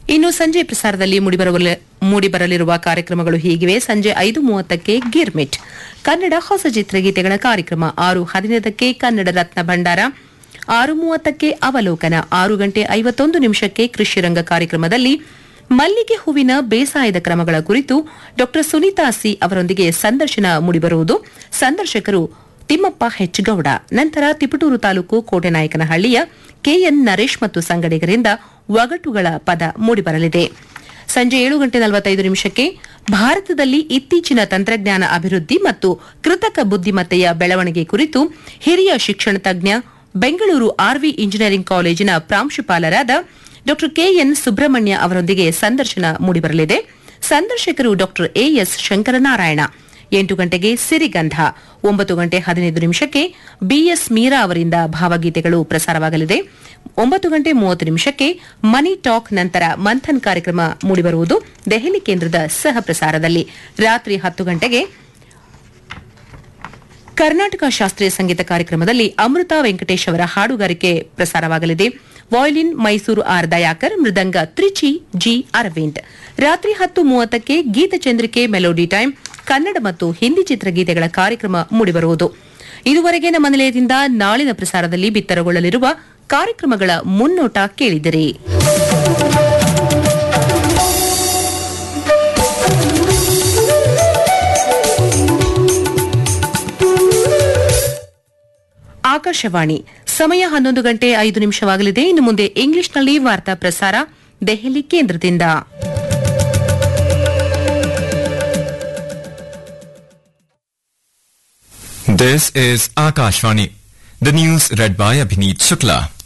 ಇನ್ನು ಸಂಜೆ ಪ್ರಸಾರದಲ್ಲಿ ಮೂಡಿಬರಲಿರುವ ಕಾರ್ಯಕ್ರಮಗಳು ಹೀಗಿವೆ. ಸಂಜೆ 5:30ಕ್ಕೆ ಗಿರ್ಮಿಟ್ ಕನ್ನಡ ಹೊಸ ಚಿತ್ರಗೀತೆಗಳ ಕಾರ್ಯಕ್ರಮ, 6:15ಕ್ಕೆ ಕನ್ನಡ ರತ್ನ ಭಂಡಾರ, 6:30ಕ್ಕೆ ಅವಲೋಕನ, 6:51 ಕೃಷಿ ರಂಗ ಕಾರ್ಯಕ್ರಮದಲ್ಲಿ ಮಲ್ಲಿಗೆ ಹೂವಿನ ಬೇಸಾಯದ ಕ್ರಮಗಳ ಕುರಿತು ಡಾ ಸುನೀತಾ ಸಿ ಅವರೊಂದಿಗೆ ಸಂದರ್ಶನ ಮೂಡಿಬರುವುದು. ಸಂದರ್ಶಕರು ತಿಮ್ಮಪ್ಪ ಹೆಚ್ ಗೌಡ. ನಂತರ ತಿಪಟೂರು ತಾಲೂಕು ಕೋಟೆನಾಯಕನಹಳ್ಳಿಯ ಕೆಎನ್ ನರೇಶ್ ಮತ್ತು ಸಂಗಡಿಗರಿಂದ ಒಗಟುಗಳ ಪದ ಮೂಡಿಬರಲಿದೆ. ಸಂಜೆ 7:45 ಭಾರತದಲ್ಲಿ ಇತ್ತೀಚಿನ ತಂತ್ರಜ್ಞಾನ ಅಭಿವೃದ್ಧಿ ಮತ್ತು ಕೃತಕ ಬುದ್ದಿಮತ್ತೆಯ ಬೆಳವಣಿಗೆ ಕುರಿತು ಹಿರಿಯ ಶಿಕ್ಷಣ ತಜ್ಞ, ಬೆಂಗಳೂರು ಆರ್ವಿ ಇಂಜಿನಿಯರಿಂಗ್ ಕಾಲೇಜಿನ ಪ್ರಾಂಶುಪಾಲರಾದ ಡಾ ಕೆಎನ್ ಸುಬ್ರಹ್ಮಣ್ಯ ಅವರೊಂದಿಗೆ ಸಂದರ್ಶನ ಮೂಡಿಬರಲಿದೆ. ಸಂದರ್ಶಕರು ಡಾ ಎಎಸ್ ಶಂಕರನಾರಾಯಣ. 8 ಗಂಟೆಗೆ ಸಿರಿಗಂಧ, 9:15 ಬಿಎಸ್ ಮೀರಾ ಅವರಿಂದ ಭಾವಗೀತೆಗಳು ಪ್ರಸಾರವಾಗಲಿದೆ. 9:30 ಮನಿ ಟಾಕ್, ನಂತರ ಮಂಥನ್ ಕಾರ್ಯಕ್ರಮ ಮೂಡಿಬರುವುದು ದೆಹಲಿ ಕೇಂದ್ರದ ಸಹ ಪ್ರಸಾರದಲ್ಲಿ. ರಾತ್ರಿ 10 ಗಂಟೆಗೆ ಕರ್ನಾಟಕ ಶಾಸ್ತ್ರೀಯ ಸಂಗೀತ ಕಾರ್ಯಕ್ರಮದಲ್ಲಿ ಅಮೃತ ವೆಂಕಟೇಶ್ ಅವರ ಹಾಡುಗಾರಿಕೆ ಪ್ರಸಾರವಾಗಲಿದೆ. ವಾಯಲಿನ್ ಮೈಸೂರು ಆರ್ ದಯಾಕರ್, ಮೃದಂಗ ತ್ರಿಚಿ ಜಿ ಅರವಿಂದ್. ರಾತ್ರಿ 10:30ಕ್ಕೆ ಗೀತಚಂದ್ರಿಕೆ ಮೆಲೋಡಿ ಟೈಮ್, ಕನ್ನಡ ಮತ್ತು ಹಿಂದಿ ಚಿತ್ರಗೀತೆಗಳ ಕಾರ್ಯಕ್ರಮ ಮೂಡಿಬರುವುದು. ಇದುವರೆಗೆ ನಮ್ಮ ನಿಲಯದಿಂದ ನಾಳಿನ ಪ್ರಸಾರದಲ್ಲಿ ಬಿತ್ತರಗೊಳ್ಳಲಿರುವ ಕಾರ್ಯಕ್ರಮಗಳ ಮುನ್ನೋಟ ಕೇಳಿದಿರಿ. ಆಕಾಶವಾಣಿ, ಸಮಯ 11:05 ಇನ್ನು ಮುಂದೆ ಇಂಗ್ಲಿಷ್ನಲ್ಲಿ ವಾರ್ತಾ ಪ್ರಸಾರ ದೆಹಲಿ ಕೇಂದ್ರದಿಂದ. This is Akashvani. The news read by Abhineet Shukla.